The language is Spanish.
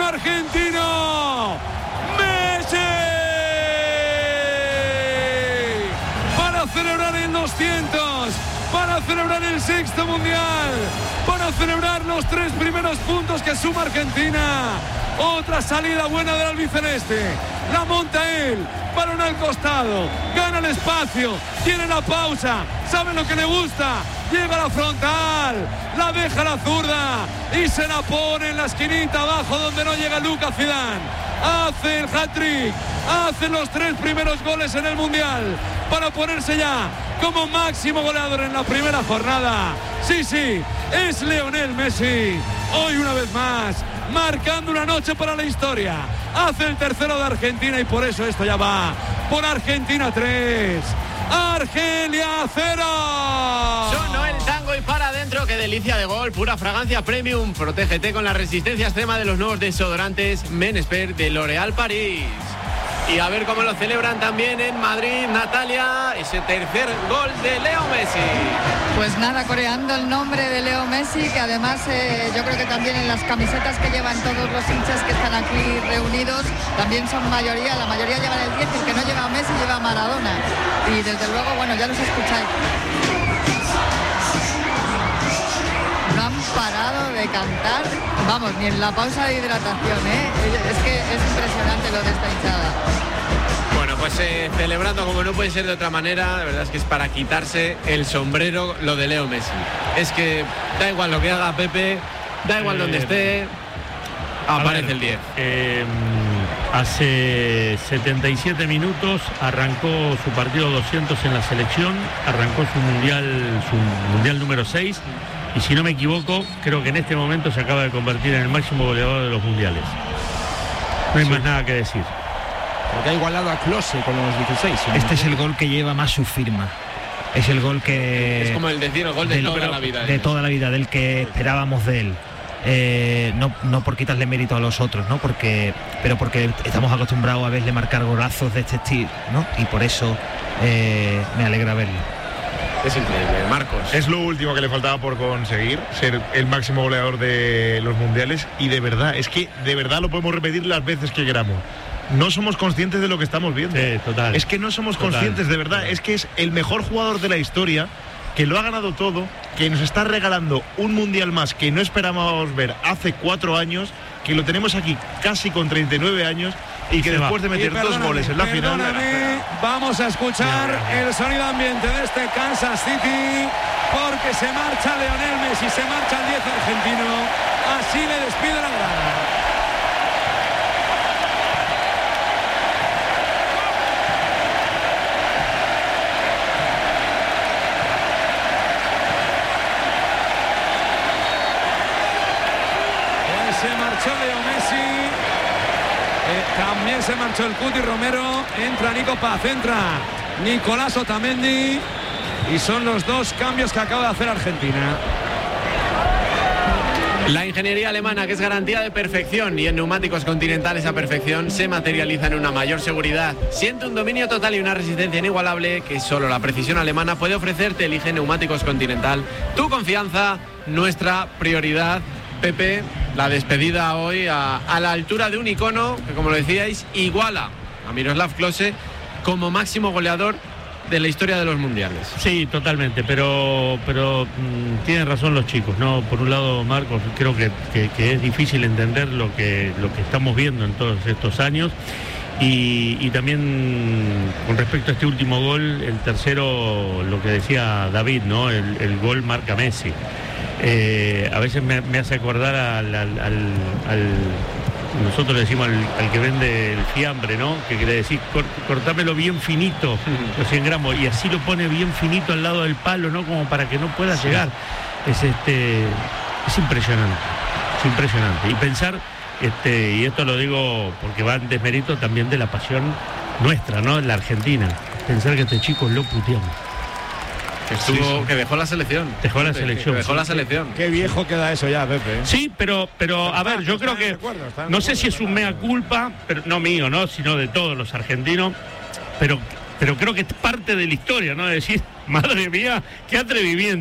argentino Messi, para celebrar el 200, para celebrar el 6º mundial, para celebrar los 3 primeros puntos que suma Argentina. Otra salida buena del albiceleste, la monta él, balón al costado, gana el espacio, tiene la pausa, sabe lo que le gusta, llega a la frontal, la deja a la zurda y se la pone en la esquinita abajo donde no llega Lucas Zidane. Hace el hat-trick, hace los 3 primeros goles en el mundial para ponerse ya como máximo goleador en la primera jornada. Sí, es Lionel Messi, hoy una vez más marcando una noche para la historia. Hace el tercero de Argentina y por eso esto ya va por Argentina 3, Argelia 0. Sonó el tango y para adentro. Qué delicia de gol, pura fragancia premium. Protégete con la resistencia extrema de los nuevos desodorantes Men Expert de L'Oréal París. Y a ver cómo lo celebran también en Madrid, Natalia, ese tercer gol de Leo Messi. Pues nada, coreando el nombre de Leo Messi, que además yo creo que también en las camisetas que llevan todos los hinchas que están aquí reunidos, también son mayoría, la mayoría llevan el 10, el que no lleva a Messi lleva a Maradona. Y desde luego, bueno, ya los escucháis. No han parado de cantar, vamos, ni en la pausa de hidratación, ¿eh? Es que es impresionante lo de esta hinchada. Bueno, pues celebrando como no puede ser de otra manera, la verdad es que es para quitarse el sombrero lo de Leo Messi. Es que da igual lo que haga Pepe, da igual donde esté, aparece el 10. Hace 77 minutos arrancó su partido 200 en la selección, arrancó su mundial número 6. Y si no me equivoco, creo que en este momento se acaba de convertir en el máximo goleador de los mundiales. No hay más nada que decir. Porque ha igualado a Klose con los 16. Este es el gol que lleva más su firma. Es el gol que... Es como el gol de toda la vida. De toda la vida, del que esperábamos de él. No por quitarle mérito a los otros, ¿no? Pero porque estamos acostumbrados a verle marcar golazos de este estilo, ¿no? Y por eso me alegra verlo. Es increíble, Marcos. Es lo último que le faltaba por conseguir, ser el máximo goleador de los mundiales. Y de verdad, es que de verdad lo podemos repetir las veces que queramos. No somos conscientes de lo que estamos viendo. Sí, total. Es que no somos conscientes, de verdad. Es que es el mejor jugador de la historia, que lo ha ganado todo, que nos está regalando un mundial más que no esperábamos ver hace 4 años, que lo tenemos aquí casi con 39 años y que después de meter 2 goles en la final... Vamos a escuchar el sonido ambiente de este Kansas City, porque se marcha Lionel Messi, se marcha el 10 argentino, así le despide la grada. Se marchó Leo Messi, también se marchó el Cuti Romero, entra Nico Paz, entra Nicolás Otamendi y son los 2 cambios que acaba de hacer Argentina. La ingeniería alemana, que es garantía de perfección, y en neumáticos Continental esa perfección se materializa en una mayor seguridad. Siente un dominio total y una resistencia inigualable que solo la precisión alemana puede ofrecerte. Elige neumáticos Continental, tu confianza, nuestra prioridad. Pepe, la despedida hoy a la altura de un icono que, como lo decíais, iguala a Miroslav Klose como máximo goleador de la historia de los mundiales. Sí, totalmente, pero tienen razón los chicos, ¿no? Por un lado, Marcos, creo que es difícil entender lo que estamos viendo en todos estos años. Y también con respecto a este último gol, el tercero, lo que decía David, ¿no? El gol marca Messi. A veces me hace acordar nosotros le decimos al que vende el fiambre, ¿no? Que quiere decir, cortámelo bien finito, los 100 gramos, y así lo pone bien finito al lado del palo, ¿no? Como para que no pueda llegar. Es impresionante, es impresionante. Y pensar, y esto lo digo porque va en desmérito también de la pasión nuestra, ¿no? En la Argentina. Pensar que este chico lo puteamos. Que dejó la selección. Dejó la selección. Qué viejo queda eso ya, Pepe. Sí, pero a ver, yo creo que no sé si es un mea culpa, pero no mío, ¿no? Sino de todos los argentinos, pero creo que es parte de la historia, ¿no? De decir, madre mía, qué atrevimiento.